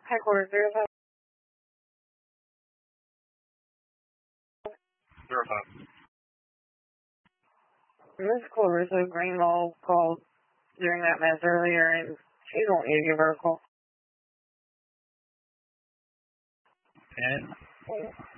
Headquarters, verify. Verify. Miss Clarissa Greenwald called during that mess earlier, and she don't need to give her a call. And